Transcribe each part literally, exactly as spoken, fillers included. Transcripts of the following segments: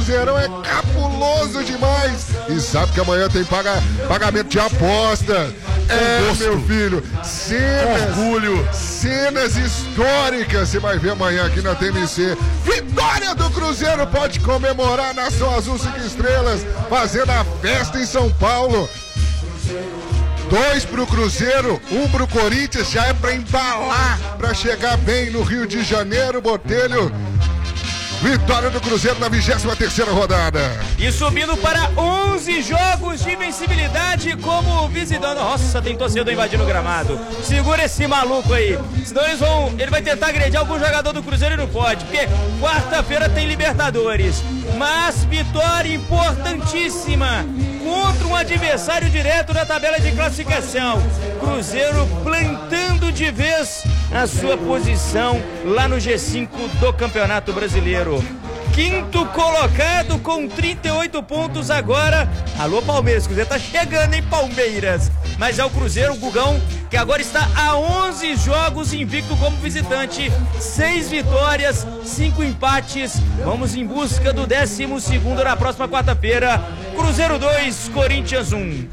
Cruzeirão é cabuloso demais. E sabe que amanhã tem paga, pagamento de aposta. É, gosto. meu filho, cenas, Orgulho. cenas históricas. Você vai ver amanhã aqui na T M C. Vitória do Cruzeiro pode comemorar Nação Azul cinco estrelas, fazendo a festa em São Paulo. Dois pro Cruzeiro, um pro Corinthians, já é pra embalar, pra chegar bem no Rio de Janeiro, Botelho. Vitória do Cruzeiro na vigésima terceira rodada. E subindo para onze jogos de invencibilidade como visitando. Nossa, tem torcedor invadindo o gramado. Segura esse maluco aí. Senão eles vão, ele vai tentar agredir algum jogador do Cruzeiro e não pode. Porque quarta-feira tem Libertadores. Mas vitória importantíssima contra um adversário direto na tabela de classificação. Cruzeiro plantando de vez a sua posição lá no G cinco do Campeonato Brasileiro. Quinto colocado com trinta e oito pontos agora. Alô, Palmeiras, Cruzeiro tá chegando, hein, Palmeiras? Mas é o Cruzeiro, o Gugão, que agora está a onze jogos invicto como visitante. seis vitórias, cinco empates. Vamos em busca do décimo segundo na próxima quarta-feira. Cruzeiro dois, Corinthians um.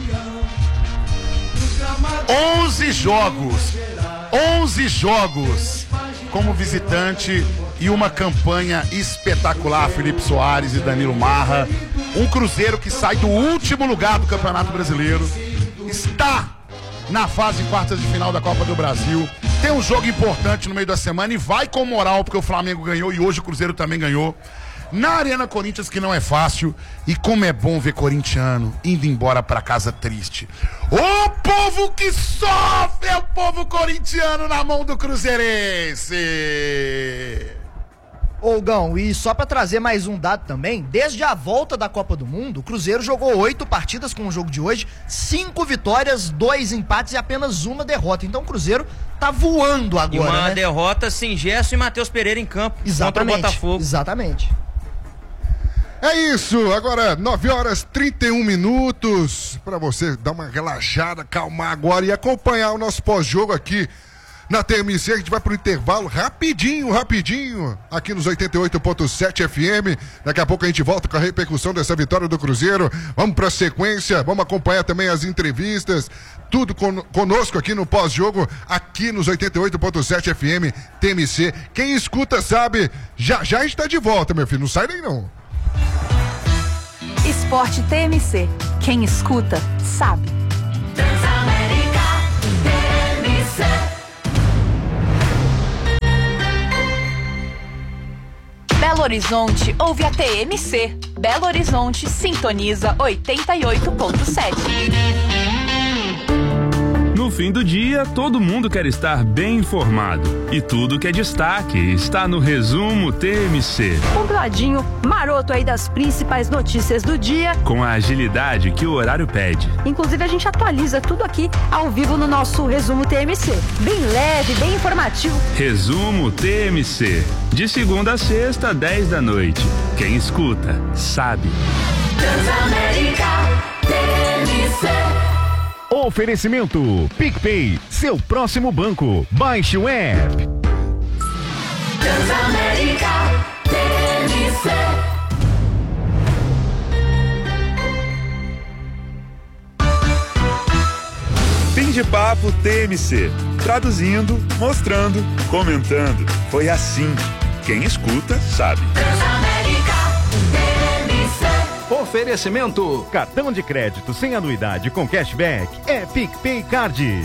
onze jogos. onze jogos como visitante e uma campanha espetacular, Felipe Soares e Danilo Marra. Um Cruzeiro que sai do último lugar do Campeonato Brasileiro, está na fase quartas de final da Copa do Brasil. Tem um jogo importante no meio da semana e vai com moral, porque o Flamengo ganhou e hoje o Cruzeiro também ganhou. Na Arena Corinthians, que não é fácil. E como é bom ver corintiano indo embora pra casa triste. O povo que sofre é o povo corintiano na mão do cruzeirense. Ô, Gão, e só pra trazer mais um dado também, desde a volta da Copa do Mundo, o Cruzeiro jogou oito partidas com o jogo de hoje, cinco vitórias, dois empates e apenas uma derrota. Então o Cruzeiro tá voando agora, E uma né? derrota sem Gerson e Matheus Pereira em campo. Exatamente, contra o Botafogo. Exatamente. É isso, agora nove horas e trinta e um minutos, para você dar uma relaxada, calmar agora e acompanhar o nosso pós-jogo aqui na T M C. A gente vai pro intervalo rapidinho, rapidinho, aqui nos oitenta e oito ponto sete F M. Daqui a pouco a gente volta com a repercussão dessa vitória do Cruzeiro. Vamos pra sequência, vamos acompanhar também as entrevistas, tudo con- conosco aqui no pós-jogo, aqui nos oitenta e oito ponto sete F M, T M C. Quem escuta sabe, já já a gente tá de volta, meu filho, não sai nem não. Esporte T M C. Quem escuta, sabe. Transamérica T M C. Belo Horizonte ouve a T M C. Belo Horizonte sintoniza oitenta e oito ponto sete. No fim do dia, todo mundo quer estar bem informado. E tudo que é destaque está no Resumo T M C. Compladinho, maroto aí das principais notícias do dia. Com a agilidade que o horário pede. Inclusive a gente atualiza tudo aqui ao vivo no nosso Resumo T M C. Bem leve, bem informativo. Resumo T M C. De segunda a sexta, dez da noite. Quem escuta, sabe. Transamérica T M C. Oferecimento PicPay, seu próximo banco. Baixe o app. Transamérica T M C. Fim de papo T M C. Traduzindo, mostrando, comentando. Foi assim. Quem escuta, sabe. Transamérica T M C. Oferecimento: cartão de crédito sem anuidade com cashback é PicPay Card.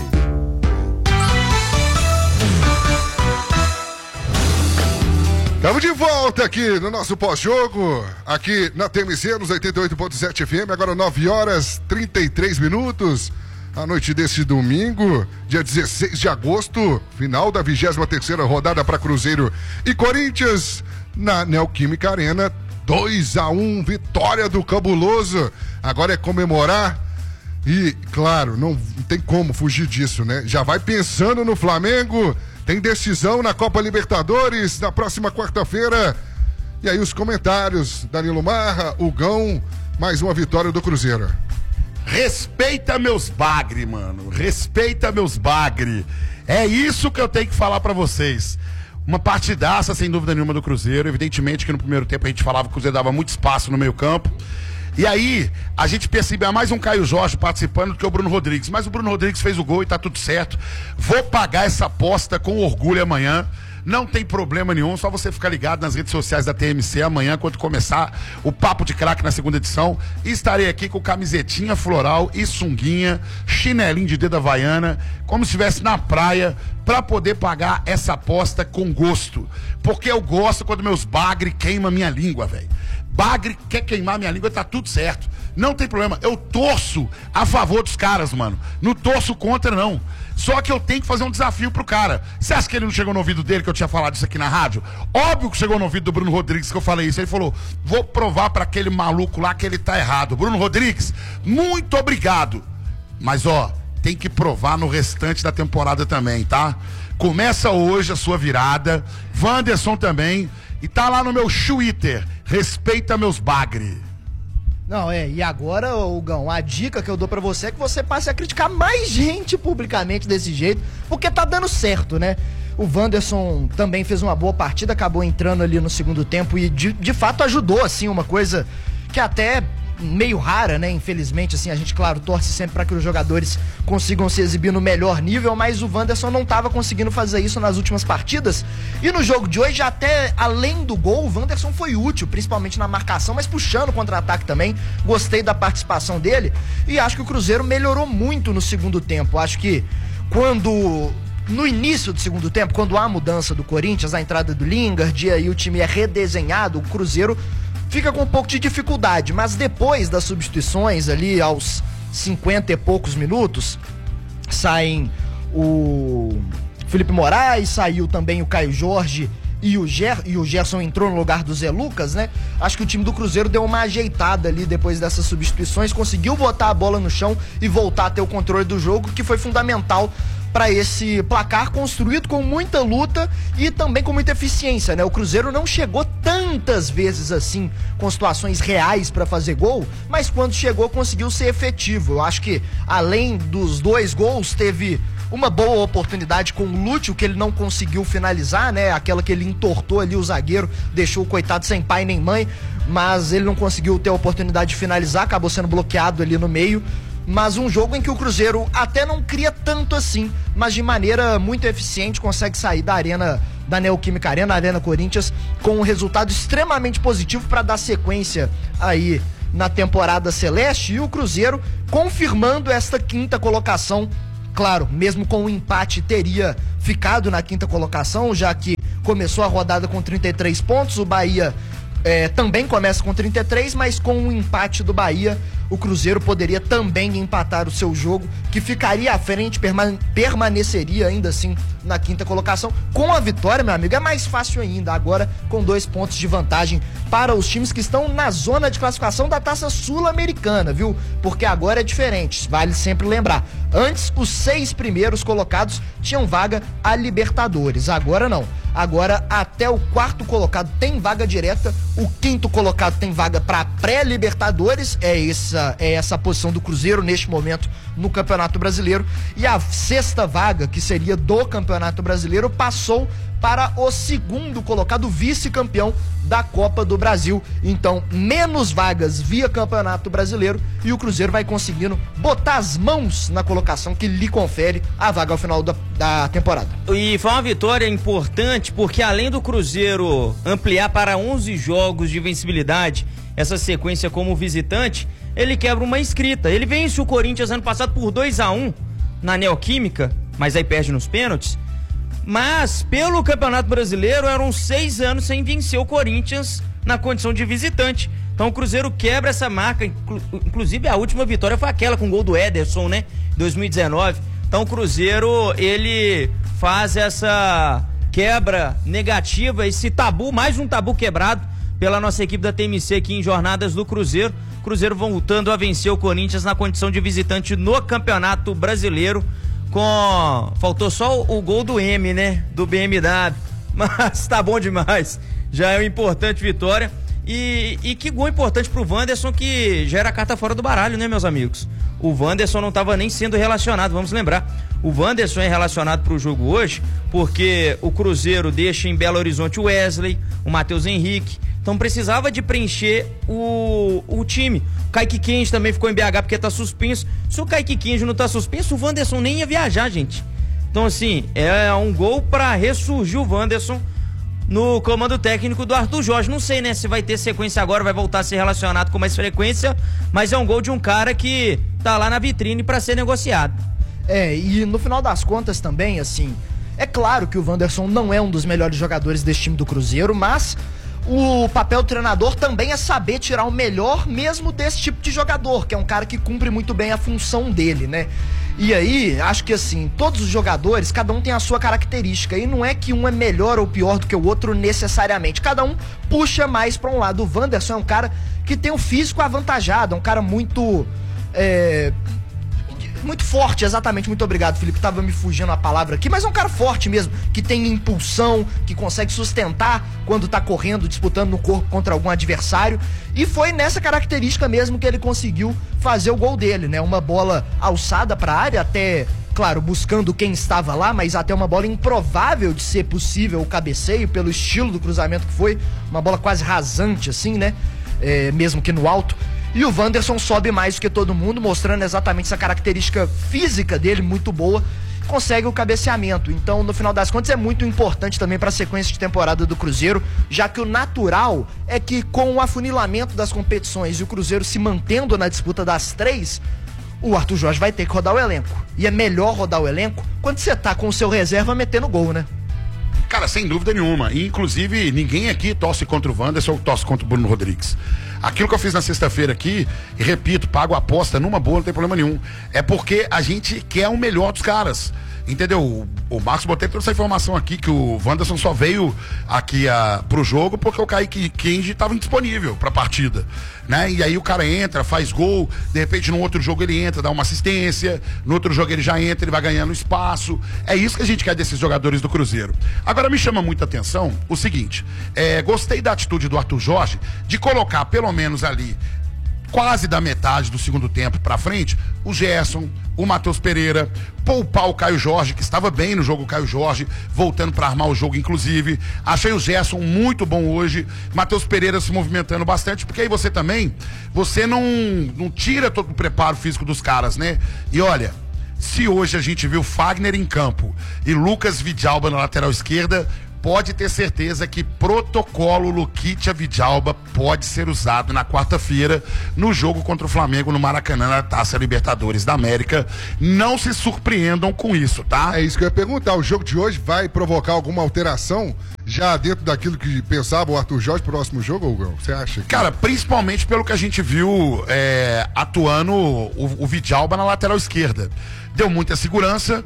Estamos de volta aqui no nosso pós-jogo, aqui na T M C, nos oitenta e oito ponto sete F M, agora nove horas e trinta e três minutos, a noite desse domingo, dia dezesseis de agosto, final da vigésima terceira rodada para Cruzeiro e Corinthians, na Neoquímica Arena, dois a um, vitória do Cabuloso. Agora é comemorar e, claro, não tem como fugir disso, né? Já vai pensando no Flamengo, tem decisão na Copa Libertadores na próxima quarta-feira. E aí os comentários, Danilo Marra, Hugão, mais uma vitória do Cruzeiro. Respeita meus bagre, mano. Respeita meus bagre. É isso que eu tenho que falar pra vocês. Uma partidaça, sem dúvida nenhuma, do Cruzeiro. Evidentemente que no primeiro tempo a gente falava que o Cruzeiro dava muito espaço no meio campo. E aí, a gente percebeu mais um Caio Jorge participando do que o Bruno Rodrigues. Mas o Bruno Rodrigues fez o gol e tá tudo certo. Vou pagar essa aposta com orgulho amanhã. Não tem problema nenhum, só você ficar ligado nas redes sociais da T M C amanhã, quando começar o Papo de Craque na segunda edição. E estarei aqui com camisetinha floral e sunguinha, chinelinho de dedo havaiana, como se estivesse na praia, pra poder pagar essa aposta com gosto. Porque eu gosto quando meus bagre queimam minha língua, velho. Bagre quer queimar minha língua, tá tudo certo. Não tem problema, eu torço a favor dos caras, mano. Não torço contra, não. Só que eu tenho que fazer um desafio pro cara. Você acha que ele não chegou no ouvido dele que eu tinha falado isso aqui na rádio? Óbvio que chegou no ouvido do Bruno Rodrigues que eu falei isso. Ele falou, vou provar pra aquele maluco lá que ele tá errado. Bruno Rodrigues, muito obrigado. Mas ó, tem que provar no restante da temporada também, tá? Começa hoje a sua virada. Wanderson também. E tá lá no meu Twitter. Respeita meus bagre. Não, é, e agora, Hugão, a dica que eu dou pra você é que você passe a criticar mais gente publicamente desse jeito, porque tá dando certo, né? O Wanderson também fez uma boa partida, acabou entrando ali no segundo tempo e de, de fato ajudou, assim, uma coisa que até meio rara, né? Infelizmente, assim, a gente, claro, torce sempre para que os jogadores consigam se exibir no melhor nível, mas o Wanderson não estava conseguindo fazer isso nas últimas partidas. E no jogo de hoje, até além do gol, o Wanderson foi útil, principalmente na marcação, mas puxando o contra-ataque também. Gostei da participação dele e acho que o Cruzeiro melhorou muito no segundo tempo. Acho que quando... No início do segundo tempo, quando há a mudança do Corinthians, a entrada do Lingard, e aí o time é redesenhado, o Cruzeiro fica com um pouco de dificuldade, mas depois das substituições ali aos cinquenta e poucos minutos, saem o Felipe Moraes, saiu também o Caio Jorge e o, Ger, e o Gerson entrou no lugar do Zé Lucas, né? Acho que o time do Cruzeiro deu uma ajeitada ali depois dessas substituições, conseguiu botar a bola no chão e voltar a ter o controle do jogo, que foi fundamental para esse placar construído com muita luta e também com muita eficiência, né? O Cruzeiro não chegou tantas vezes assim com situações reais para fazer gol, mas quando chegou conseguiu ser efetivo. Eu acho que além dos dois gols teve uma boa oportunidade com o Lúcio, que ele não conseguiu finalizar, né? Aquela que ele entortou ali o zagueiro, deixou o coitado sem pai nem mãe, mas ele não conseguiu ter a oportunidade de finalizar, acabou sendo bloqueado ali no meio. Mas um jogo em que o Cruzeiro até não cria tanto assim, mas de maneira muito eficiente consegue sair da arena, da Neoquímica Arena, a Arena Corinthians, com um resultado extremamente positivo para dar sequência aí na temporada celeste, e o Cruzeiro confirmando esta quinta colocação. Claro, mesmo com o empate teria ficado na quinta colocação, já que começou a rodada com trinta e três pontos, o Bahia É, também começa com trinta e três, mas com o empate do Bahia, o Cruzeiro poderia também empatar o seu jogo, que ficaria à frente, permane- permaneceria ainda assim na quinta colocação. Com a vitória, meu amigo, é mais fácil ainda, agora com dois pontos de vantagem para os times que estão na zona de classificação da Taça Sul-Americana, viu? Porque agora é diferente, vale sempre lembrar. Antes, os seis primeiros colocados tinham vaga a Libertadores, agora não. Agora, até o quarto colocado tem vaga direta, o quinto colocado tem vaga para pré-Libertadores, é essa, é essa a posição do Cruzeiro neste momento no Campeonato Brasileiro, e a sexta vaga, que seria do Campeonato Brasileiro, passou para o segundo colocado, vice-campeão da Copa do Brasil. Então, menos vagas via Campeonato Brasileiro, e o Cruzeiro vai conseguindo botar as mãos na colocação que lhe confere a vaga ao final da, da temporada. E foi uma vitória importante porque, além do Cruzeiro ampliar para onze jogos de invencibilidade essa sequência como visitante, ele quebra uma escrita. Ele vence o Corinthians ano passado por dois a um na Neoquímica, mas aí perde nos pênaltis. Mas, pelo Campeonato Brasileiro, eram seis anos sem vencer o Corinthians na condição de visitante. Então o Cruzeiro quebra essa marca, inclu- inclusive a última vitória foi aquela com o gol do Ederson, né? dois mil e dezenove. Então o Cruzeiro, ele faz essa quebra negativa, esse tabu, mais um tabu quebrado pela nossa equipe da T M C aqui em Jornadas do Cruzeiro. Cruzeiro voltando a vencer o Corinthians na condição de visitante no Campeonato Brasileiro. Com... Faltou só o, o gol do M, né? Do B M W. Mas tá bom demais. Já é uma importante vitória. E, e que gol importante pro Wanderson, que já era a carta fora do baralho, né, meus amigos? o Wanderson não estava nem sendo relacionado, vamos lembrar. O Wanderson é relacionado para o jogo hoje porque o Cruzeiro deixa em Belo Horizonte o Wesley, o Matheus Henrique, então precisava de preencher o, o time. O Kaique Kenji também ficou em B H porque tá suspenso. Se o Kaique Kenji não tá suspenso, o Wanderson nem ia viajar, gente. Então assim, é um gol para ressurgir o Wanderson no comando técnico do Arthur Jorge. Não sei, né, se vai ter sequência agora, vai voltar a ser relacionado com mais frequência, mas é um gol de um cara que tá lá na vitrine para ser negociado. É, e no final das contas também, assim, é claro que o Wanderson não é um dos melhores jogadores desse time do Cruzeiro, mas o papel do treinador também é saber tirar o melhor mesmo desse tipo de jogador, que é um cara que cumpre muito bem a função dele, né? E aí, acho que assim, todos os jogadores, cada um tem a sua característica, e não é que um é melhor ou pior do que o outro necessariamente, cada um puxa mais pra um lado. O Wanderson é um cara que tem um físico avantajado, é um cara muito... É... muito forte, exatamente, muito obrigado, Felipe, tava me fugindo a palavra aqui, mas é um cara forte mesmo, que tem impulsão, que consegue sustentar quando tá correndo, disputando no corpo contra algum adversário, e foi nessa característica mesmo que ele conseguiu fazer o gol dele, né, uma bola alçada pra área, até, claro, buscando quem estava lá, mas até uma bola improvável de ser possível o cabeceio, pelo estilo do cruzamento que foi, uma bola quase rasante assim, né, é, mesmo que no alto. E o Wanderson sobe mais do que todo mundo, mostrando exatamente essa característica física dele, muito boa, consegue o cabeceamento. Então, no final das contas, é muito importante também para a sequência de temporada do Cruzeiro, já que o natural é que com o afunilamento das competições e o Cruzeiro se mantendo na disputa das três, o Arthur Jorge vai ter que rodar o elenco. E é melhor rodar o elenco quando você tá com o seu reserva metendo gol, né? Cara, sem dúvida nenhuma. E, inclusive, ninguém aqui torce contra o Wanderson ou torce contra o Bruno Rodrigues. Aquilo que eu fiz na sexta-feira aqui, e repito, pago a aposta numa boa, não tem problema nenhum. É porque a gente quer o melhor dos caras. Entendeu? O, o Marcos Botelho trouxe essa informação aqui que o Wanderson só veio aqui a, pro jogo porque o Kaique Kenji estava indisponível pra partida, né? E aí o cara entra, faz gol, de repente no outro jogo ele entra, dá uma assistência, no outro jogo ele já entra, ele vai ganhando espaço. É isso que a gente quer desses jogadores do Cruzeiro. Agora me chama muita atenção o seguinte, é, gostei da atitude do Arthur Jorge de colocar pelo menos ali quase da metade do segundo tempo pra frente, o Gerson, o Matheus Pereira, poupar o Caio Jorge, que estava bem no jogo, o Caio Jorge, voltando pra armar o jogo, inclusive. Achei o Gerson muito bom hoje, Matheus Pereira se movimentando bastante, porque aí você também, você não, não tira todo o preparo físico dos caras, né? E olha, se hoje a gente viu Fagner em campo e Lucas Vidalba na lateral esquerda, pode ter certeza que protocolo Luquitia Vidalba pode ser usado na quarta-feira no jogo contra o Flamengo no Maracanã, na Taça Libertadores da América. Não se surpreendam com isso, tá? É isso que eu ia perguntar. O jogo de hoje vai provocar alguma alteração já dentro daquilo que pensava o Arthur Jorge pro próximo jogo, Hugo? Você acha? Que... Cara, principalmente pelo que a gente viu é, atuando o, o Vidalba na lateral esquerda. Deu muita segurança,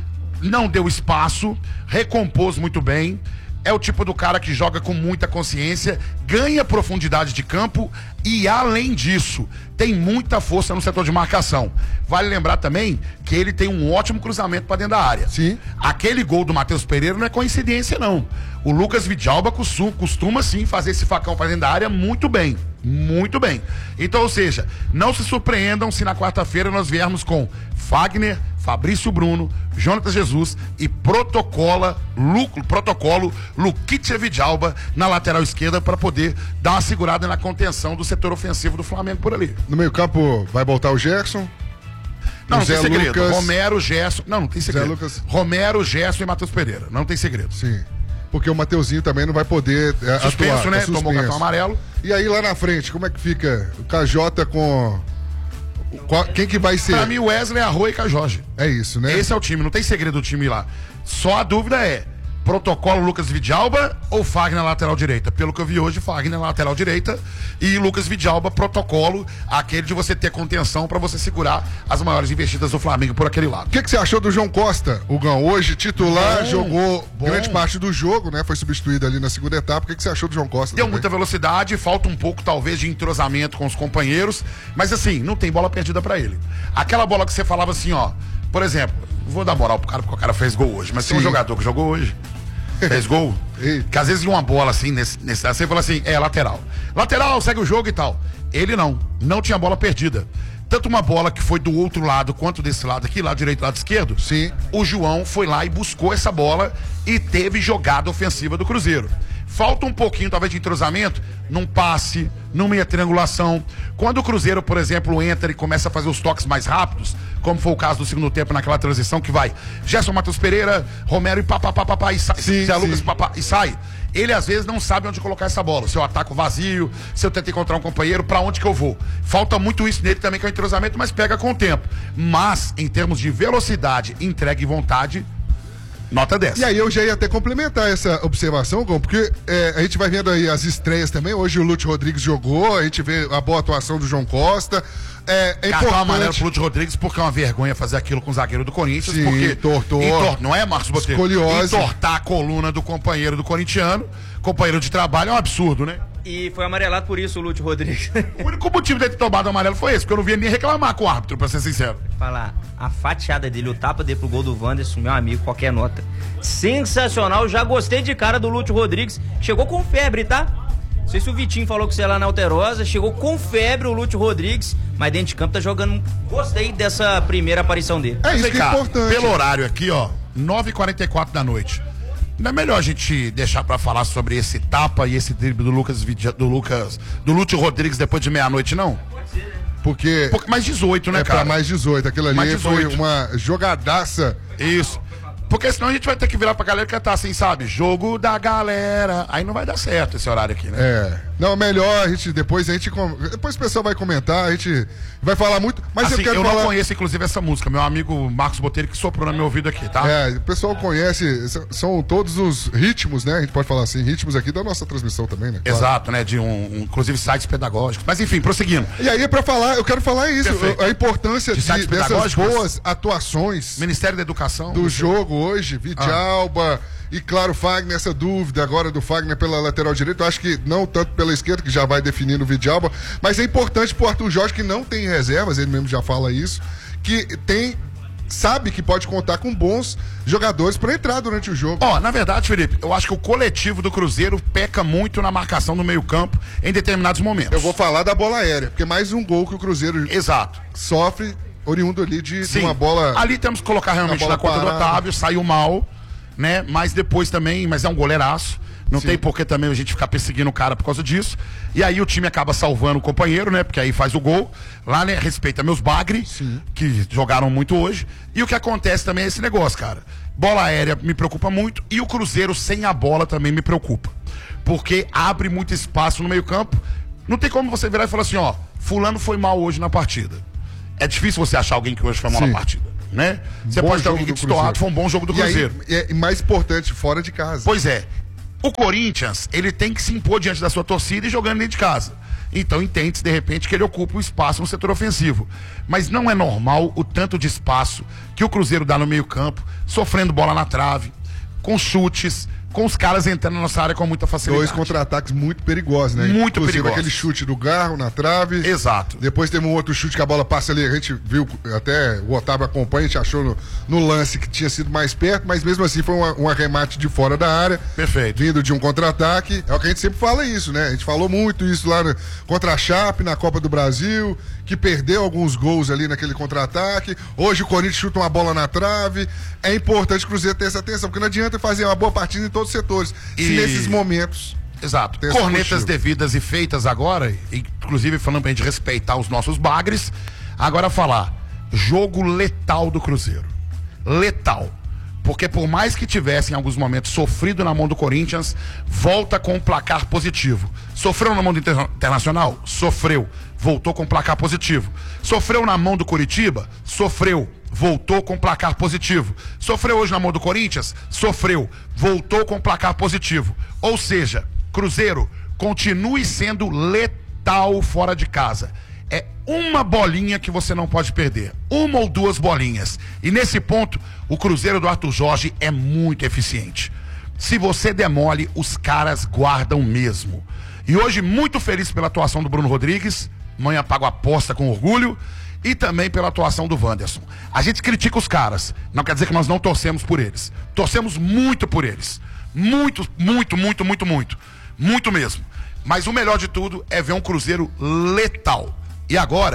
não deu espaço, recompôs muito bem. É o tipo do cara que joga com muita consciência, ganha profundidade de campo e, além disso, tem muita força no setor de marcação. Vale lembrar também que ele tem um ótimo cruzamento para dentro da área. Sim. Aquele gol do Matheus Pereira não é coincidência, não. O Lucas Vidalba costuma, costuma sim fazer esse facão para dentro da área muito bem. Muito bem. Então, ou seja, não se surpreendam se na quarta-feira nós viermos com Fagner, Fabrício Bruno, Jonatas Jesus e protocola, Lu, protocolo Luquitia Vidalba na lateral esquerda para poder dar uma segurada na contenção do setor ofensivo do Flamengo por ali. No meio-campo vai voltar o Gerson? Não, não Zé tem segredo. Lucas... Romero, Gerson. Não, não tem segredo. Zé Lucas... Romero, Gerson e Matheus Pereira. Não tem segredo. Sim. Porque o Mateuzinho também não vai poder é, suspenso, atuar. né? Tá Tomou o cartão amarelo. E aí lá na frente, como é que fica o K J com... Qual... Quem que vai ser? Pra mim, Wesley, Arroio e Caio Jorge. É isso, né? Esse é o time, não tem segredo do time lá. Só a dúvida é, protocolo Lucas Vidalba ou Fagner na lateral direita? Pelo que eu vi hoje, Fagner na lateral direita e Lucas Vidalba, protocolo, aquele de você ter contenção pra você segurar as maiores investidas do Flamengo por aquele lado. O que, que você achou do João Costa, Hugão? Hoje titular, bom, jogou bom. grande parte do jogo, né? Foi substituído ali na segunda etapa. O que, que você achou do João Costa? Deu também? muita velocidade, falta um pouco talvez de entrosamento com os companheiros, mas assim, não tem bola perdida pra ele. Aquela bola que você falava assim, ó, por exemplo, vou dar moral pro cara porque o cara fez gol hoje, mas Sim. tem um jogador que jogou hoje, fez gol, que às vezes uma bola assim, nesse, nesse, você fala assim, é lateral. Lateral, segue o jogo e tal. Ele não, não tinha bola perdida. tanto uma bola que foi do outro lado quanto desse lado aqui, lado direito e lado esquerdo. Sim. O João foi lá e buscou essa bola e teve jogada ofensiva do Cruzeiro. Falta um pouquinho, talvez, de entrosamento num passe, numa meia triangulação. Quando o Cruzeiro, por exemplo, entra e começa a fazer os toques mais rápidos, como foi o caso do segundo tempo naquela transição que vai Gerson Matheus Pereira, Romero e papapá, papá, e sai, sim, Zé Lucas, sim. papá, e sai. Ele às vezes não sabe onde colocar essa bola. Se eu ataco vazio, se eu tento encontrar um companheiro, pra onde que eu vou? Falta muito isso nele também, que é o entrosamento, mas pega com o tempo. Mas, em termos de velocidade, entrega e vontade, nota dez. E aí eu já ia até complementar essa observação, Gon, porque é, a gente vai vendo aí as estreias também. Hoje o Lúcio Rodrigues jogou, a gente vê a boa atuação do João Costa. É, é Cartão amarelo importante. pro Lúcio Rodrigues, porque é uma vergonha fazer aquilo com o zagueiro do Corinthians. Sim, porque tortou. entor- não é, Marcos Botelho? Escoliose. Entortar a coluna do companheiro do corintiano, companheiro de trabalho, é um absurdo, né? E foi amarelado por isso o Lúcio Rodrigues. O único motivo dele ter tomado o amarelo foi esse, porque eu não via nem reclamar com o árbitro, pra ser sincero. Falar, a fatiada dele, o tapa dele pro gol do Wanderson, meu amigo, qualquer nota. Sensacional, já gostei de cara do Lúcio Rodrigues. Chegou com febre, tá? Não sei se o Vitinho falou com você lá na Alterosa. Chegou com febre o Lúcio Rodrigues, mas dentro de campo tá jogando. Gostei dessa primeira aparição dele. É isso Vem que é cá, importante. Pelo horário aqui, ó, nove e quarenta e quatro da noite. Não é melhor a gente deixar pra falar sobre esse tapa e esse drible do Lucas, Vidia- do Lucas, do Lúcio Rodrigues depois de meia-noite, não? Porque Um pouco mais dezoito, né, é cara? pra mais dezoito. Aquilo ali Mais foi dezoito. uma jogadaça. Isso. Porque senão a gente vai ter que virar pra galera que tá assim, sabe? Jogo da galera. Aí não vai dar certo esse horário aqui, né? É. Não, melhor a gente, depois a gente, com- depois o pessoal vai comentar, a gente vai falar muito, mas Assim, eu quero eu falar... não conheço, inclusive, essa música. Meu amigo Marcos Botelho que soprou no meu ouvido aqui, tá? É, o pessoal conhece, s- são todos os ritmos, né? A gente pode falar assim, ritmos aqui da nossa transmissão também, né? Claro. Exato, né? De um, um- inclusive, sites pedagógicos. Mas enfim, prosseguindo. E aí, pra falar, eu quero falar isso, Perfeito. a importância De de- sites dessas pedagógicos? boas atuações Ministério da Educação. do não sei. jogo hoje, Vidalba e, claro, Fagner, essa dúvida agora do Fagner pela lateral direita, eu acho que não tanto pela esquerda, que já vai definindo o Vidalba, mas é importante pro Arthur Jorge, que não tem reservas, ele mesmo já fala isso, que tem, sabe que pode contar com bons jogadores pra entrar durante o jogo. Ó, na verdade, Felipe, eu acho que o coletivo do Cruzeiro peca muito na marcação no meio-campo em determinados momentos. Eu vou falar da bola aérea, porque mais um gol que o Cruzeiro Exato. sofre, oriundo ali de, de Sim. uma bola... Ali temos que colocar realmente Uma bola na conta do parada. Otávio, saiu mal, né? Mas depois também, mas é um goleiraço. Não Sim. tem por que também a gente ficar perseguindo o cara por causa disso. E aí o time acaba salvando o companheiro, né? Porque aí faz o gol. Lá, né? Respeita meus bagre, que jogaram muito hoje. E o que acontece também é esse negócio, cara. Bola aérea me preocupa muito. E o Cruzeiro sem a bola também me preocupa. Porque abre muito espaço no meio-campo. Não tem como você virar e falar assim, ó, fulano foi mal hoje na partida. É difícil você achar alguém que hoje foi mal Sim. na partida, né? Você Bom pode ter jogo alguém do que destoado, Cruzeiro. foi um bom jogo do E aí, Cruzeiro. é mais importante, fora de casa. Pois é. O Corinthians, ele tem que se impor diante da sua torcida e jogando dentro de casa. Então entende-se, de repente, que ele ocupa o espaço no setor ofensivo. Mas não é normal o tanto de espaço que o Cruzeiro dá no meio-campo, sofrendo bola na trave, com chutes, com os caras entrando na nossa área com muita facilidade. Dois contra-ataques muito perigosos, né? Muito Inclusive, perigosos. aquele chute do Garro na trave. Exato. Depois teve um outro chute que a bola passa ali. A gente viu, até o Otávio acompanha, a gente achou no, no lance que tinha sido mais perto, mas mesmo assim foi um, um arremate de fora da área. Perfeito. Vindo de um contra-ataque. É o que a gente sempre fala isso, né? A gente falou muito isso lá no, contra a Chape, na Copa do Brasil, que perdeu alguns gols ali naquele contra-ataque. Hoje o Corinthians chuta uma bola na trave. É importante o Cruzeiro ter essa atenção, porque não adianta fazer uma boa partida em todos os setores. Se E- nesses momentos. Exato. Tem esse Cornetas motivo. devidas e feitas agora, inclusive falando pra gente respeitar os nossos bagres. Agora falar, jogo letal do Cruzeiro. Letal. Porque por mais que tivesse em alguns momentos sofrido na mão do Corinthians, volta com um placar positivo. Sofreu na mão do Inter- Internacional? Sofreu. Voltou com placar positivo. Sofreu na mão do Curitiba? Sofreu. Voltou com placar positivo. Sofreu hoje na mão do Corinthians? Sofreu. Voltou com placar positivo. Ou seja, Cruzeiro, continue sendo letal fora de casa. É uma bolinha que você não pode perder. Uma ou duas bolinhas. E nesse ponto, o Cruzeiro do Arthur Jorge é muito eficiente. Se você demole, os caras guardam mesmo. E hoje, muito feliz pela atuação do Bruno Rodrigues. Amanhã pago a aposta com orgulho. E também pela atuação do Wanderson. A gente critica os caras. Não quer dizer que nós não torcemos por eles. Torcemos muito por eles. Muito, muito, muito, muito, muito. Muito mesmo. Mas o melhor de tudo é ver um Cruzeiro letal. E agora,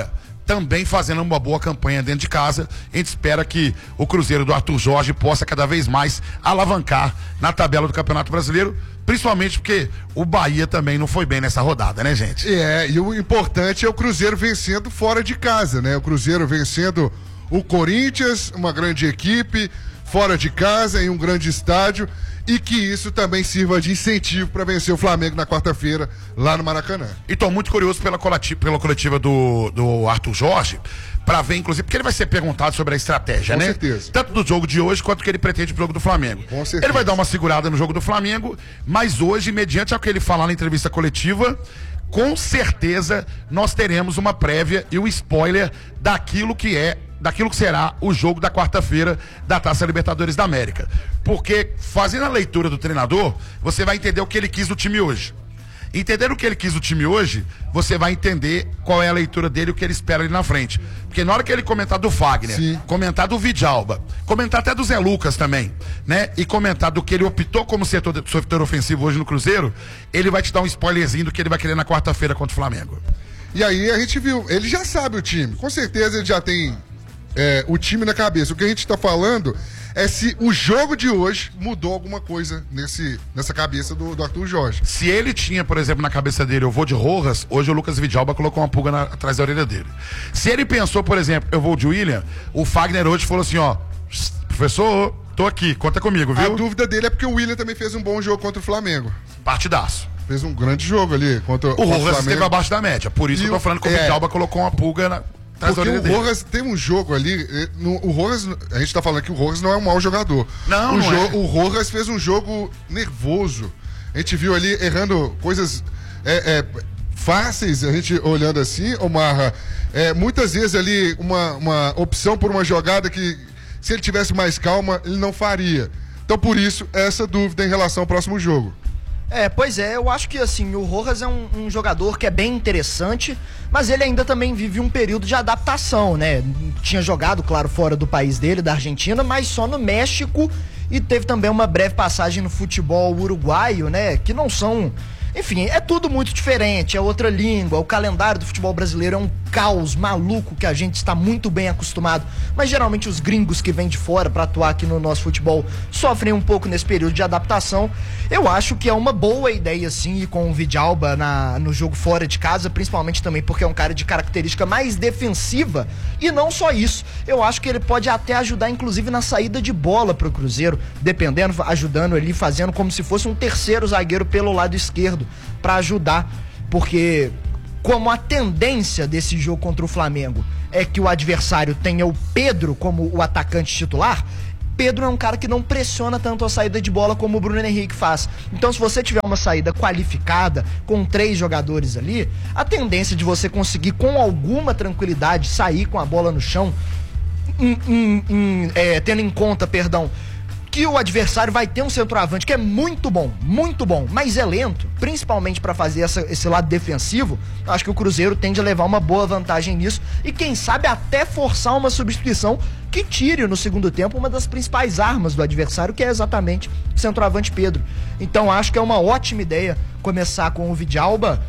também fazendo uma boa campanha dentro de casa. A gente espera que o Cruzeiro do Arthur Jorge possa cada vez mais alavancar na tabela do Campeonato Brasileiro, principalmente porque o Bahia também não foi bem nessa rodada, né, gente? É, e o importante é o Cruzeiro vencendo fora de casa, né? O Cruzeiro vencendo o Corinthians, uma grande equipe, fora de casa, em um grande estádio, e que isso também sirva de incentivo para vencer o Flamengo na quarta-feira, lá no Maracanã. E tô muito curioso pela coletiva, pela coletiva do, do Arthur Jorge, para ver, inclusive, porque ele vai ser perguntado sobre a estratégia, Com né? certeza. Tanto do jogo de hoje, quanto que ele pretende pro jogo do Flamengo. Com certeza. Ele vai dar uma segurada no jogo do Flamengo, mas hoje, mediante ao que ele falar na entrevista coletiva, com certeza nós teremos uma prévia e um spoiler daquilo que é daquilo que será o jogo da quarta-feira da Taça Libertadores da América. Porque, fazendo a leitura do treinador, você vai entender o que ele quis do time hoje. Entendendo o que ele quis do time hoje, você vai entender qual é a leitura dele e o que ele espera ali na frente. Porque na hora que ele comentar do Fagner, Sim. comentar do Vidalba, comentar até do Zé Lucas também, né? E comentar do que ele optou como setor, setor ofensivo hoje no Cruzeiro, ele vai te dar um spoilerzinho do que ele vai querer na quarta-feira contra o Flamengo. E aí a gente viu, ele já sabe o time, com certeza ele já tem é, o time na cabeça. O que a gente tá falando é se o jogo de hoje mudou alguma coisa nesse, nessa cabeça do, do Arthur Jorge. Se ele tinha, por exemplo, na cabeça dele, eu vou de Rojas, hoje o Lucas Vidalba colocou uma pulga na, atrás da orelha dele. Se ele pensou, por exemplo, eu vou de William, o Fagner hoje falou assim, ó, professor, tô aqui, conta comigo, viu? A dúvida dele é porque o William também fez um bom jogo contra o Flamengo. Partidaço. Fez um grande jogo ali contra, O contra Rojas esteve abaixo da média, por isso E que eu tô o- falando que o é. Vidalba colocou uma pulga na, atrás da Porque orelha o dele. Rojas tem um jogo ali. eh, no- o Rojas, a gente tá falando que o Rojas não é um mau jogador. Não, o, não é. o Rojas fez um jogo nervoso. A gente viu ali errando coisas é, é, fáceis, a gente olhando assim, ô Marra. É, muitas vezes ali uma, uma opção por uma jogada que, se ele tivesse mais calma, ele não faria. Então, por isso, essa dúvida em relação ao próximo jogo. É, pois é, eu acho que assim, o Rojas é um, um jogador que é bem interessante, mas ele ainda também vive um período de adaptação, né? Tinha jogado, claro, fora do país dele, da Argentina, mas só no México, e teve também uma breve passagem no futebol uruguaio, né? Que não são... Enfim, é tudo muito diferente, é outra língua, o calendário do futebol brasileiro é um caos maluco que a gente está muito bem acostumado, mas geralmente os gringos que vêm de fora para atuar aqui no nosso futebol sofrem um pouco nesse período de adaptação. Eu acho que é uma boa ideia sim ir com o Vidalba na, no jogo fora de casa, principalmente também porque é um cara de característica mais defensiva, e não só isso, eu acho que ele pode até ajudar inclusive na saída de bola pro Cruzeiro, dependendo, ajudando ali, fazendo como se fosse um terceiro zagueiro pelo lado esquerdo, para ajudar, porque como a tendência desse jogo contra o Flamengo é que o adversário tenha o Pedro como o atacante titular, Pedro é um cara que não pressiona tanto a saída de bola como o Bruno Henrique faz. Então, se você tiver uma saída qualificada, com três jogadores ali, a tendência de você conseguir com alguma tranquilidade sair com a bola no chão, em, em, em, é, tendo em conta, perdão, que o adversário vai ter um centroavante que é muito bom, muito bom, mas é lento, principalmente para fazer essa, esse lado defensivo. Acho que o Cruzeiro tende a levar uma boa vantagem nisso e quem sabe até forçar uma substituição que tire no segundo tempo uma das principais armas do adversário, que é exatamente o centroavante Pedro. Então acho que é uma ótima ideia começar com o Vidalba.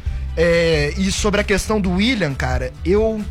É, e sobre a questão do William, cara, eu,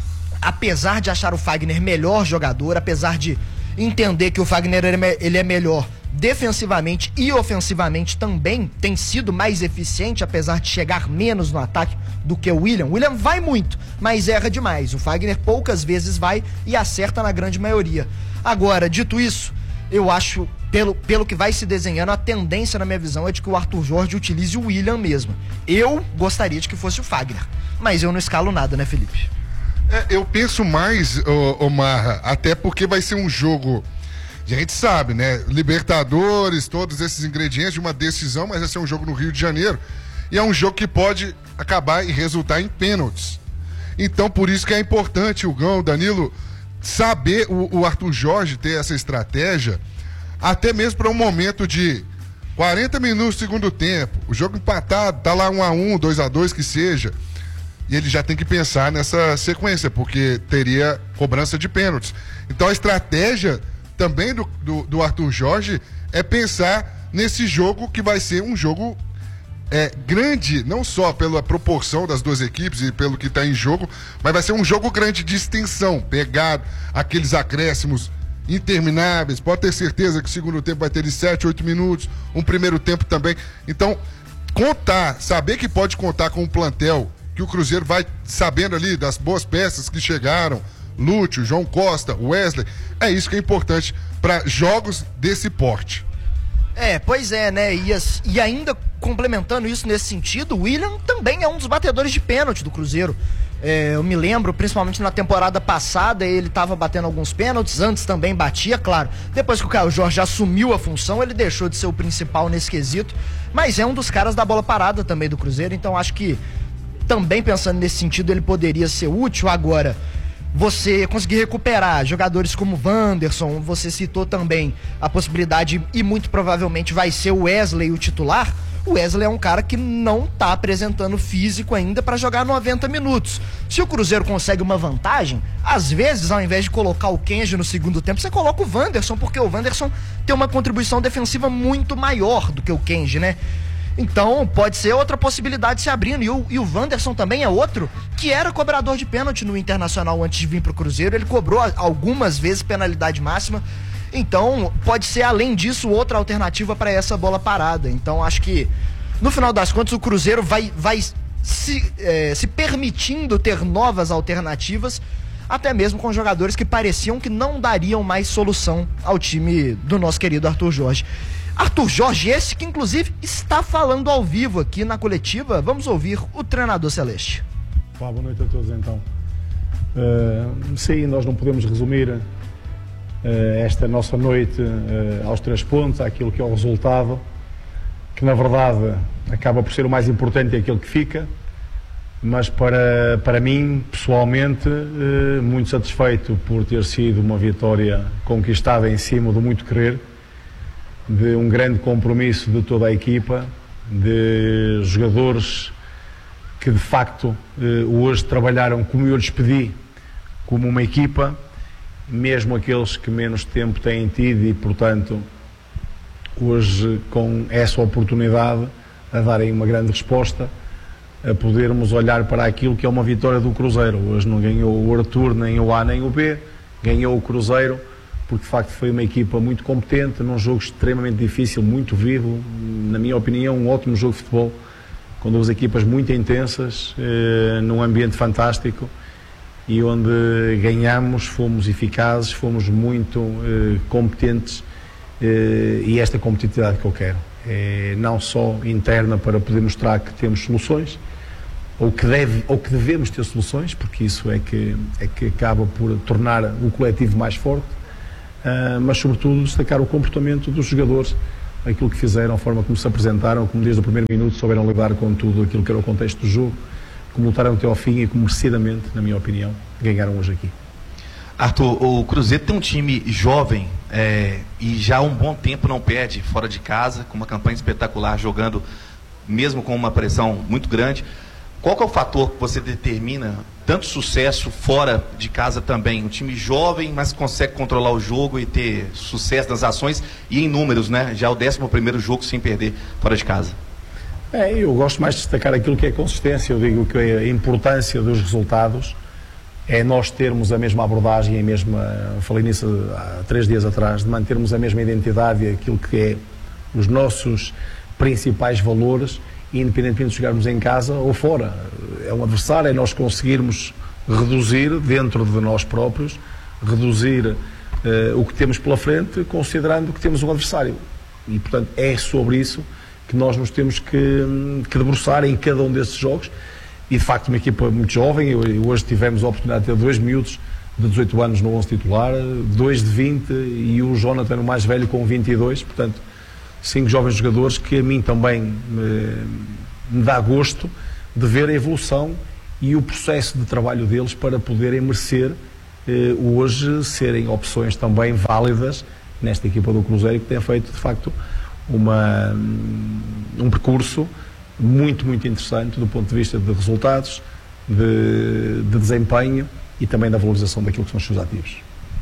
apesar de achar o Fagner melhor jogador, apesar de entender que o Fagner ele é melhor defensivamente e ofensivamente também, tem sido mais eficiente, apesar de chegar menos no ataque do que o William. O William vai muito, mas erra demais. O Fagner poucas vezes vai e acerta na grande maioria. Agora, dito isso, eu acho, pelo, pelo que vai se desenhando, a tendência na minha visão é de que o Arthur Jorge utilize o William mesmo. Eu gostaria de que fosse o Fagner, mas eu não escalo nada, né, Felipe? É, eu penso mais, ô, ô Marra, até porque vai ser um jogo, a gente sabe, né? Libertadores, todos esses ingredientes de uma decisão, mas vai ser um jogo no Rio de Janeiro. E é um jogo que pode acabar e resultar em pênaltis. Então, por isso que é importante o Gão, o Danilo, saber o, o Arthur Jorge ter essa estratégia, até mesmo para um momento de quarenta minutos do segundo tempo, o jogo empatado, tá lá um a um, dois a dois, que seja. E ele já tem que pensar nessa sequência, porque teria cobrança de pênaltis. Então a estratégia também do, do, do Arthur Jorge é pensar nesse jogo que vai ser um jogo é grande, não só pela proporção das duas equipes e pelo que está em jogo, mas vai ser um jogo grande de extensão, pegar aqueles acréscimos intermináveis. Pode ter certeza que o segundo tempo vai ter de sete, oito minutos, um primeiro tempo também. Então, contar, saber que pode contar com um plantel, que o Cruzeiro vai sabendo ali das boas peças que chegaram, Lúcio, João Costa, Wesley, é isso que é importante para jogos desse porte. É, pois é, né? E, as, e ainda complementando isso nesse sentido, o William também é um dos batedores de pênalti do Cruzeiro. É, eu me lembro, principalmente na temporada passada, ele estava batendo alguns pênaltis, antes também batia, claro. Depois que o Caio Jorge assumiu a função, ele deixou de ser o principal nesse quesito. Mas é um dos caras da bola parada também do Cruzeiro, então acho que também pensando nesse sentido ele poderia ser útil. Agora, você conseguir recuperar jogadores como Wanderson, você citou também a possibilidade, e muito provavelmente vai ser o Wesley o titular. O Wesley é um cara que não está apresentando físico ainda para jogar noventa minutos. Se o Cruzeiro consegue uma vantagem, às vezes, ao invés de colocar o Kenji no segundo tempo, você coloca o Wanderson, porque o Wanderson tem uma contribuição defensiva muito maior do que o Kenji, né? Então, pode ser outra possibilidade se abrindo. E o, e o Wanderson também é outro que era cobrador de pênalti no Internacional antes de vir pro Cruzeiro. Ele cobrou algumas vezes penalidade máxima. Então, pode ser, além disso, outra alternativa para essa bola parada. Então, acho que, no final das contas, o Cruzeiro vai, vai se, é, se permitindo ter novas alternativas, até mesmo com jogadores que pareciam que não dariam mais solução ao time do nosso querido Arthur Jorge. Arthur Jorge, esse que inclusive está falando ao vivo aqui na coletiva. Vamos ouvir o treinador celeste. Olá, boa noite a todos então. Uh, sim, nós não podemos resumir uh, esta nossa noite uh, aos três pontos, àquilo que é o resultado, que na verdade acaba por ser o mais importante e aquilo que fica, mas para, para mim, pessoalmente, uh, muito satisfeito por ter sido uma vitória conquistada em cima do muito querer, de um grande compromisso de toda a equipa, de jogadores que de facto hoje trabalharam como eu lhes pedi, como uma equipa, mesmo aqueles que menos tempo têm tido e portanto hoje com essa oportunidade a darem uma grande resposta, a podermos olhar para aquilo que é uma vitória do Cruzeiro. Hoje não ganhou o Arthur nem o A nem o B, ganhou o Cruzeiro, porque de facto foi uma equipa muito competente, num jogo extremamente difícil, muito vivo, na minha opinião um ótimo jogo de futebol, com duas equipas muito intensas, eh, num ambiente fantástico, e onde ganhamos, fomos eficazes, fomos muito eh, competentes, eh, e esta competitividade que eu quero, é não só interna para poder mostrar que temos soluções, ou que, deve, ou que devemos ter soluções, porque isso é que, é que acaba por tornar o coletivo mais forte, Uh, mas sobretudo destacar o comportamento dos jogadores, aquilo que fizeram, a forma como se apresentaram, como desde o primeiro minuto souberam lidar com tudo aquilo que era o contexto do jogo, como lutaram até ao fim e como merecidamente, na minha opinião, ganharam hoje aqui. Arthur, o Cruzeiro tem um time jovem é, e já há um bom tempo não perde fora de casa, com uma campanha espetacular, jogando mesmo com uma pressão muito grande. Qual que é o fator que você determina tanto sucesso fora de casa também? Um time jovem, mas consegue controlar o jogo e ter sucesso nas ações e em números, né? Já é o décimo primeiro jogo sem perder fora de casa. É, eu gosto mais de destacar aquilo que é consistência. Eu digo que a importância dos resultados é nós termos a mesma abordagem, a mesma, falei nisso há três dias atrás, de mantermos a mesma identidade e aquilo que é os nossos principais valores, independentemente de jogarmos em casa ou fora. É um adversário, é nós conseguirmos reduzir dentro de nós próprios, reduzir uh, o que temos pela frente, considerando que temos um adversário. E, portanto, é sobre isso que nós nos temos que, que debruçar em cada um desses jogos. E, de facto, uma equipa muito jovem. Eu, hoje tivemos a oportunidade de ter dois miúdos de dezoito anos no onze titular, dois de vinte e o Jonathan, o mais velho, com vinte e dois. Portanto, cinco jovens jogadores que a mim também me, me dá gosto de ver a evolução e o processo de trabalho deles para poderem merecer eh, hoje serem opções também válidas nesta equipa do Cruzeiro, que tem feito de facto uma, um percurso muito, muito interessante do ponto de vista de resultados, de, de desempenho e também da valorização daquilo que são os seus ativos.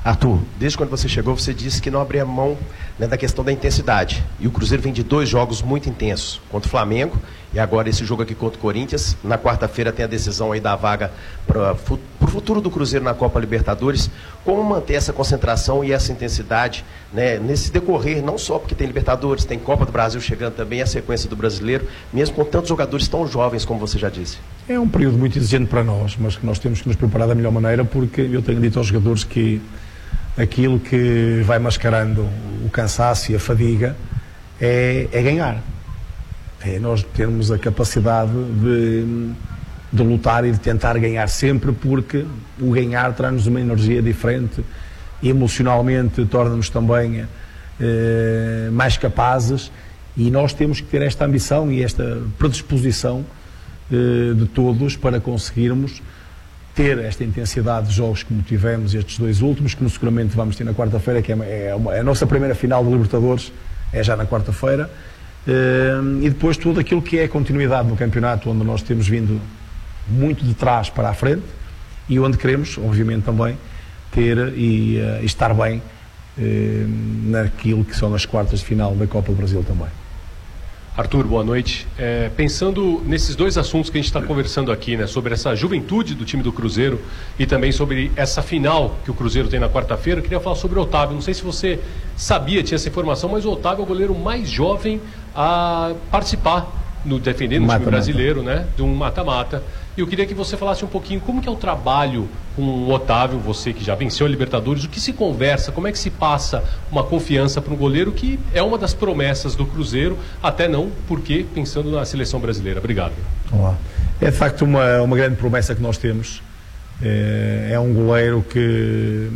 Arthur, desde quando você chegou, você disse que não abria mão, né, da questão da intensidade. E o Cruzeiro vem de dois jogos muito intensos, contra o Flamengo e agora esse jogo aqui contra o Corinthians. Na quarta-feira tem a decisão aí da vaga para o futuro do Cruzeiro na Copa Libertadores. Como manter essa concentração e essa intensidade, né, nesse decorrer, não só porque tem Libertadores, tem Copa do Brasil chegando também, a sequência do Brasileiro, mesmo com tantos jogadores tão jovens, como você já disse? É um período muito exigente para nós, mas que nós temos que nos preparar da melhor maneira, porque eu tenho dito aos jogadores que aquilo que vai mascarando o cansaço e a fadiga é, é ganhar. É nós termos a capacidade de, de lutar e de tentar ganhar sempre, porque o ganhar traz-nos uma energia diferente, emocionalmente torna-nos também eh, mais capazes, e nós temos que ter esta ambição e esta predisposição eh, de todos para conseguirmos ter esta intensidade de jogos como tivemos estes dois últimos, que seguramente vamos ter na quarta-feira, que é, é, uma, é a nossa primeira final de Libertadores, é já na quarta-feira, uh, e depois tudo aquilo que é a continuidade no campeonato, onde nós temos vindo muito de trás para a frente, e onde queremos, obviamente também, ter e uh, estar bem uh, naquilo que são as quartas de final da Copa do Brasil também. Arthur, boa noite. É, pensando nesses dois assuntos que a gente está conversando aqui, né, sobre essa juventude do time do Cruzeiro e também sobre essa final que o Cruzeiro tem na quarta-feira, eu queria falar sobre o Otávio. Não sei se você sabia, tinha essa informação, mas o Otávio é o goleiro mais jovem a participar no defendendo o time brasileiro, né, de um mata-mata. E eu queria que você falasse um pouquinho como que é o trabalho com o Otávio, você que já venceu a Libertadores, o que se conversa, como é que se passa uma confiança para um goleiro que é uma das promessas do Cruzeiro, até não, porque pensando na seleção brasileira. Obrigado. Olá. É de facto uma, uma grande promessa que nós temos. É, é um goleiro que,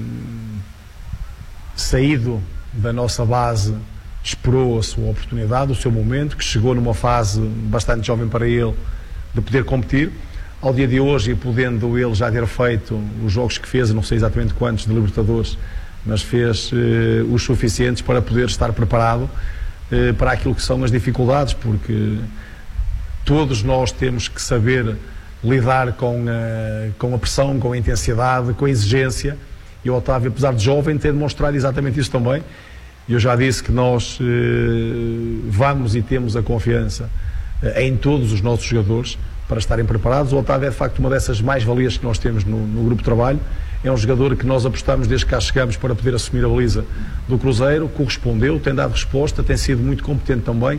saído da nossa base, esperou a sua oportunidade, o seu momento, que chegou numa fase bastante jovem para ele de poder competir. Ao dia de hoje, e podendo ele já ter feito os jogos que fez, não sei exatamente quantos de Libertadores, mas fez eh, os suficientes para poder estar preparado eh, para aquilo que são as dificuldades, porque todos nós temos que saber lidar com a, com a pressão, com a intensidade, com a exigência, e o Otávio, apesar de jovem, tem demonstrado exatamente isso também. Eu já disse que nós eh, vamos e temos a confiança eh, em todos os nossos jogadores para estarem preparados. O Otávio é de facto uma dessas mais-valias que nós temos no, no grupo de trabalho. É um jogador que nós apostamos desde que cá chegamos para poder assumir a baliza do Cruzeiro, correspondeu, tem dado resposta, tem sido muito competente também.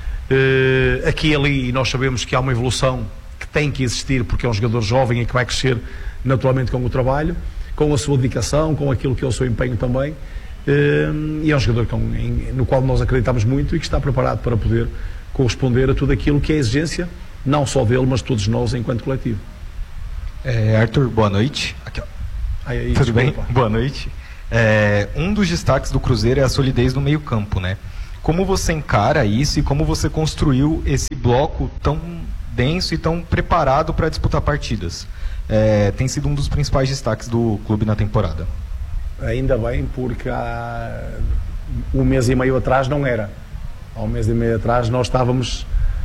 Uh, aqui e ali, e nós sabemos que há uma evolução que tem que existir, porque é um jogador jovem e que vai crescer naturalmente com o trabalho, com a sua dedicação, com aquilo que é o seu empenho também. Uh, e é um jogador com, em, no qual nós acreditamos muito e que está preparado para poder corresponder a tudo aquilo que é a exigência, não só dele, mas todos nós enquanto coletivo. É, Arthur, boa noite. Aqui, ó. Aí, aí, Tudo desculpa. bem? Boa noite. É, um dos destaques do Cruzeiro é a solidez no meio-campo, né? Como você encara isso e como você construiu esse bloco tão denso e tão preparado para disputar partidas? É, tem sido um dos principais destaques do clube na temporada. Ainda bem, porque há um mês e meio atrás não era. Há um mês e meio atrás nós estávamos...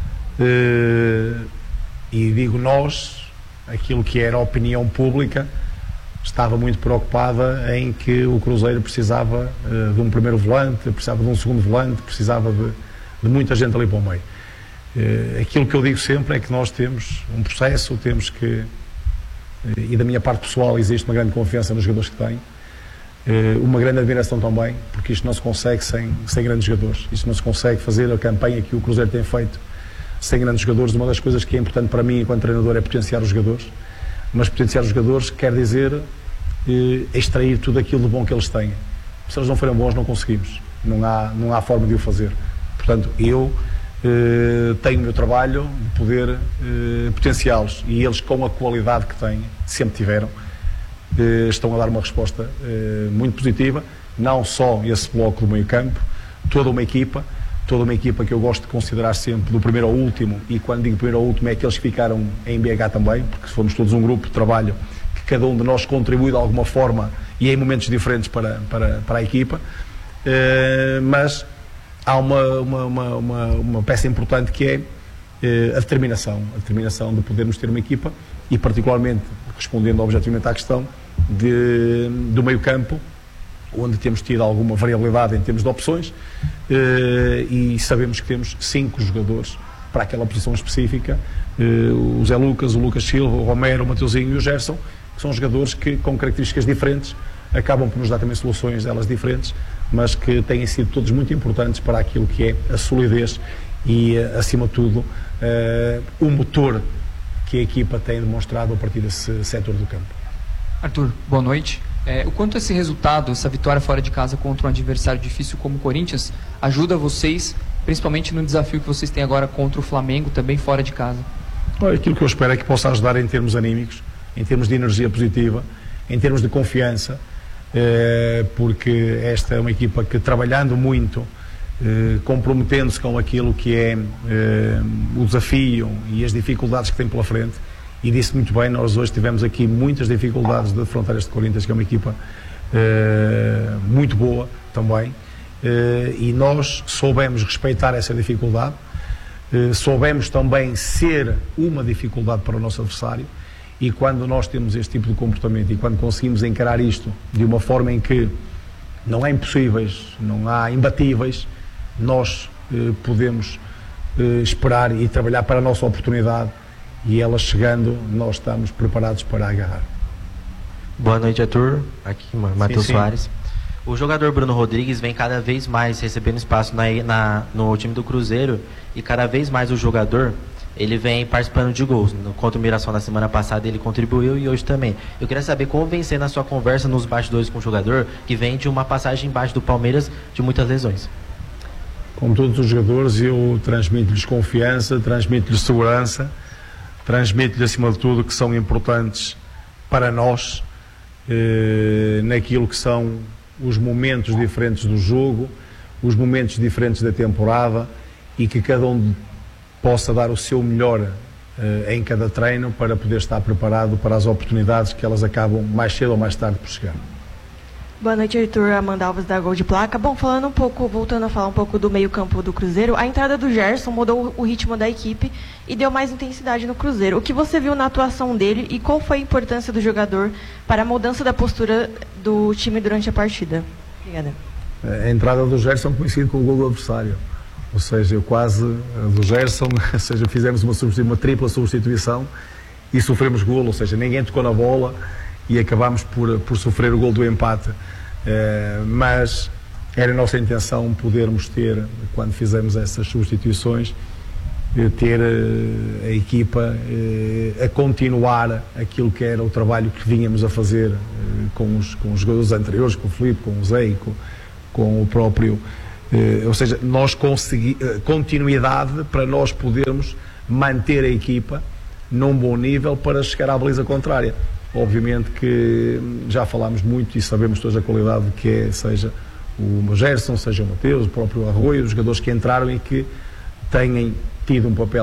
Uh, e digo nós, aquilo que era a opinião pública estava muito preocupada em que o Cruzeiro precisava uh, de um primeiro volante, precisava de um segundo volante, precisava de, de muita gente ali para o meio. Uh, aquilo que eu digo sempre é que nós temos um processo, temos que, uh, e da minha parte pessoal existe uma grande confiança nos jogadores que tenho, uh, uma grande admiração também, porque isto não se consegue sem, sem grandes jogadores, isto não se consegue fazer a campanha que o Cruzeiro tem feito sem grandes jogadores. Uma das coisas que é importante para mim enquanto treinador é potenciar os jogadores, mas potenciar os jogadores quer dizer eh, extrair tudo aquilo de bom que eles têm. Se eles não forem bons não conseguimos, não há, não há forma de o fazer. Portanto, eu eh, tenho o meu trabalho de poder eh, potenciá-los, e eles, com a qualidade que têm, sempre tiveram, eh, estão a dar uma resposta eh, muito positiva, não só esse bloco do meio campo, toda uma equipa, toda uma equipa que eu gosto de considerar sempre do primeiro ao último, e quando digo primeiro ao último é aqueles que ficaram em B H também, porque fomos todos um grupo de trabalho que cada um de nós contribui de alguma forma e em momentos diferentes para, para, para a equipa, uh, mas há uma, uma, uma, uma, uma peça importante que é uh, a determinação, a determinação de podermos ter uma equipa, e particularmente, respondendo objetivamente à questão de, do meio campo, onde temos tido alguma variabilidade em termos de opções, eh, e sabemos que temos cinco jogadores para aquela posição específica, eh, o Zé Lucas, o Lucas Silva, o Romero, o Mateuzinho e o Gerson, que são jogadores que, com características diferentes, acabam por nos dar também soluções delas diferentes, mas que têm sido todos muito importantes para aquilo que é a solidez e, acima de tudo, uh, o motor que a equipa tem demonstrado a partir desse setor do campo. Arthur, boa noite. É, o quanto esse resultado, essa vitória fora de casa contra um adversário difícil como o Corinthians, ajuda vocês, principalmente no desafio que vocês têm agora contra o Flamengo, também fora de casa? Olha, aquilo que eu espero é que possa ajudar em termos anímicos, em termos de energia positiva, em termos de confiança, eh, porque esta é uma equipa que, trabalhando muito, eh, comprometendo-se com aquilo que é eh, o desafio e as dificuldades que tem pela frente, e disse muito bem, nós hoje tivemos aqui muitas dificuldades de defrontar este Corinthians, que é uma equipa eh, muito boa também, eh, e nós soubemos respeitar essa dificuldade, eh, soubemos também ser uma dificuldade para o nosso adversário, e quando nós temos este tipo de comportamento e quando conseguimos encarar isto de uma forma em que não há impossíveis, não há imbatíveis, nós eh, podemos eh, esperar e trabalhar para a nossa oportunidade, e ela chegando, nós estamos preparados para agarrar. Boa noite, Arthur. Aqui, Matheus Soares. O jogador Bruno Rodrigues vem cada vez mais recebendo espaço na, na, no time do Cruzeiro, e cada vez mais o jogador ele vem participando de gols. No, contra o Mirassol na semana passada ele contribuiu, e hoje também. Eu queria saber como vem sendo a sua conversa nos bastidores com o jogador, que vem de uma passagem embaixo do Palmeiras de muitas lesões. Como todos os jogadores, eu transmito-lhes confiança, transmito-lhes segurança, transmito-lhes acima de tudo que são importantes para nós, eh, naquilo que são os momentos diferentes do jogo, os momentos diferentes da temporada, e que cada um possa dar o seu melhor uh, em cada treino para poder estar preparado para as oportunidades que elas acabam mais cedo ou mais tarde por chegar. Boa noite, Arthur. Amanda Alves da Gol de Placa. Bom, falando um pouco, voltando a falar um pouco do meio-campo do Cruzeiro, a entrada do Gerson mudou o ritmo da equipe e deu mais intensidade no Cruzeiro. O que você viu na atuação dele e qual foi a importância do jogador para a mudança da postura do time durante a partida? Obrigada. A entrada do Gerson coincide com o gol do adversário. Ou seja, eu quase, do Gerson, ou seja, fizemos uma, uma tripla substituição e sofremos golo, ou seja, ninguém tocou na bola e acabámos por, por sofrer o golo do empate. Uh, mas era a nossa intenção podermos ter, quando fizemos essas substituições, ter uh, a equipa uh, a continuar aquilo que era o trabalho que vínhamos a fazer uh, com, os, com os jogadores anteriores, com o Filipe, com o Zé e com, com o próprio... Uh, ou seja, nós consegui, uh, continuidade para nós podermos manter a equipa num bom nível para chegar à baliza contrária. Obviamente que já falámos muito e sabemos toda a qualidade que é, seja o Gerson, seja o Mateus, o próprio Arroio, os jogadores que entraram e que têm tido um papel